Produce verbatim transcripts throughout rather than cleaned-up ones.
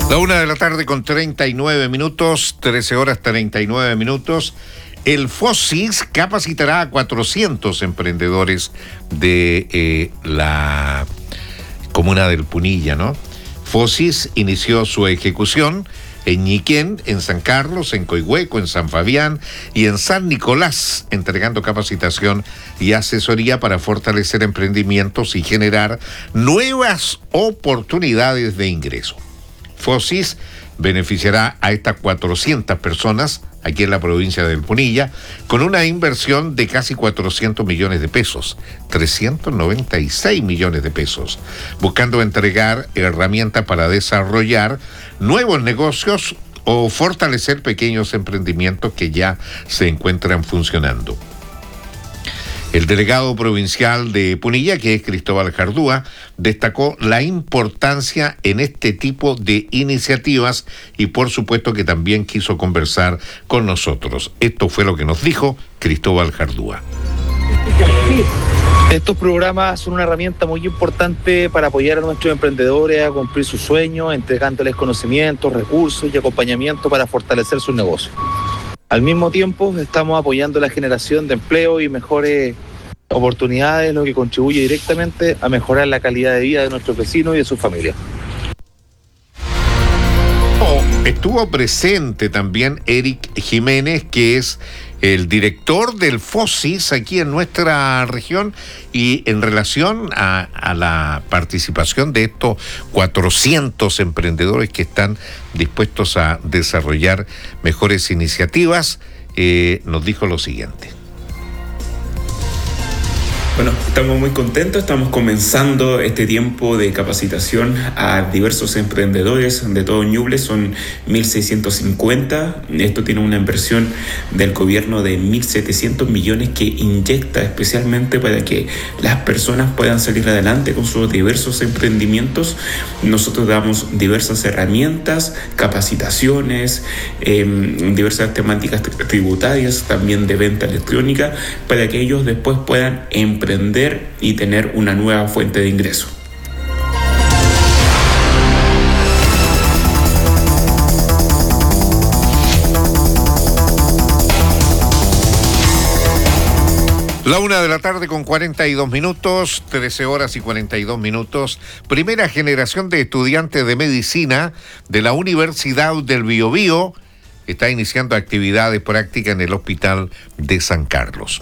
La una de la tarde con treinta y nueve minutos, trece horas treinta y nueve minutos. El FOSIS capacitará a cuatrocientos emprendedores de eh, la comuna del Punilla, ¿no? FOSIS inició su ejecución en Ñiquén, en San Carlos, en Coihueco, en San Fabián y en San Nicolás, entregando capacitación y asesoría para fortalecer emprendimientos y generar nuevas oportunidades de ingreso. FOSIS beneficiará a estas cuatrocientas personas aquí en la provincia del Punilla con una inversión de casi cuatrocientos millones de pesos, trescientos noventa y seis millones de pesos, buscando entregar herramientas para desarrollar nuevos negocios o fortalecer pequeños emprendimientos que ya se encuentran funcionando. El delegado provincial de Punilla, que es Cristóbal Jardúa, destacó la importancia en este tipo de iniciativas y por supuesto que también quiso conversar con nosotros. Esto fue lo que nos dijo Cristóbal Jardúa. Estos programas son una herramienta muy importante para apoyar a nuestros emprendedores a cumplir sus sueños, entregándoles conocimientos, recursos y acompañamiento para fortalecer sus negocios. Al mismo tiempo, estamos apoyando la generación de empleo y mejores oportunidades, lo que contribuye directamente a mejorar la calidad de vida de nuestros vecinos y de sus familias. Oh, estuvo presente también Eric Jiménez, que es el director del FOSIS aquí en nuestra región, y en relación a, a la participación de estos cuatrocientos emprendedores que están dispuestos a desarrollar mejores iniciativas, eh, nos dijo lo siguiente. Bueno, estamos muy contentos, estamos comenzando este tiempo de capacitación a diversos emprendedores de todo Ñuble, son mil seiscientos cincuenta, esto tiene una inversión del gobierno de mil setecientos millones que inyecta especialmente para que las personas puedan salir adelante con sus diversos emprendimientos. Nosotros damos diversas herramientas, capacitaciones, eh, diversas temáticas tributarias, también de venta electrónica, para que ellos después puedan emprender emprender y tener una nueva fuente de ingreso. La una de la tarde con cuarenta y dos minutos, trece horas y cuarenta y dos minutos. Primera generación de estudiantes de medicina de la Universidad del Biobío está iniciando actividades prácticas en el Hospital de San Carlos.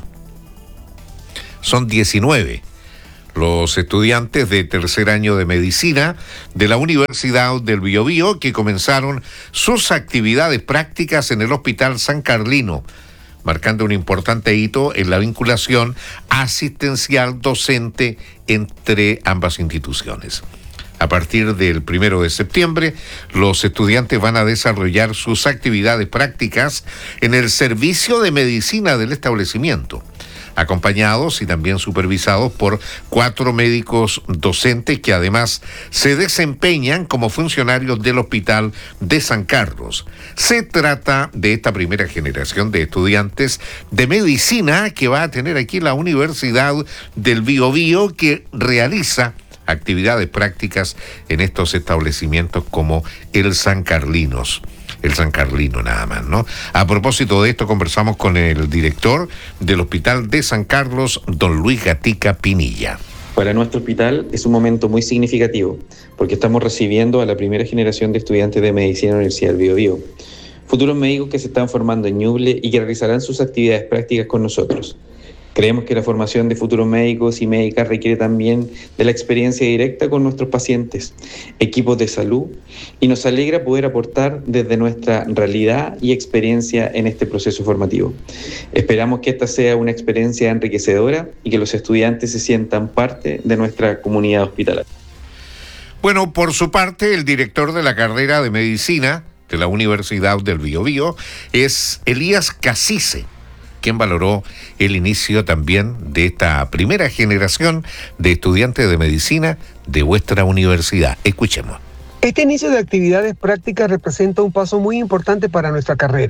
Son diecinueve los estudiantes de tercer año de medicina de la Universidad del Biobío que comenzaron sus actividades prácticas en el Hospital San Carlino, marcando un importante hito en la vinculación asistencial docente entre ambas instituciones. A partir del primero de septiembre, los estudiantes van a desarrollar sus actividades prácticas en el servicio de medicina del establecimiento, acompañados y también supervisados por cuatro médicos docentes que además se desempeñan como funcionarios del Hospital de San Carlos. Se trata de esta primera generación de estudiantes de medicina que va a tener aquí la Universidad del Biobío, que realiza actividades prácticas en estos establecimientos como el San Carlinos. El San Carlino nada más, ¿no? A propósito de esto, conversamos con el director del Hospital de San Carlos, don Luis Gatica Pinilla. Para nuestro hospital es un momento muy significativo, porque estamos recibiendo a la primera generación de estudiantes de medicina en la Universidad del Biobío, futuros médicos que se están formando en Ñuble y que realizarán sus actividades prácticas con nosotros. Creemos que la formación de futuros médicos y médicas requiere también de la experiencia directa con nuestros pacientes, equipos de salud, y nos alegra poder aportar desde nuestra realidad y experiencia en este proceso formativo. Esperamos que esta sea una experiencia enriquecedora y que los estudiantes se sientan parte de nuestra comunidad hospitalaria. Bueno, por su parte, el director de la carrera de medicina de la Universidad del Biobío es Elías Casice, quien valoró el inicio también de esta primera generación de estudiantes de medicina de vuestra universidad. Escuchemos. Este inicio de actividades prácticas representa un paso muy importante para nuestra carrera,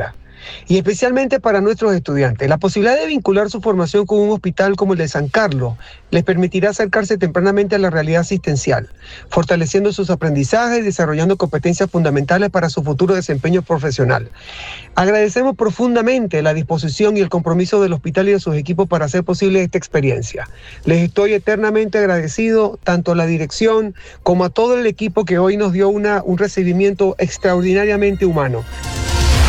y especialmente para nuestros estudiantes. La posibilidad de vincular su formación con un hospital como el de San Carlos les permitirá acercarse tempranamente a la realidad asistencial, fortaleciendo sus aprendizajes y desarrollando competencias fundamentales para su futuro desempeño profesional. Agradecemos profundamente la disposición y el compromiso del hospital y de sus equipos para hacer posible esta experiencia. Les estoy eternamente agradecido tanto a la dirección como a todo el equipo que hoy nos dio una, un recibimiento extraordinariamente humano.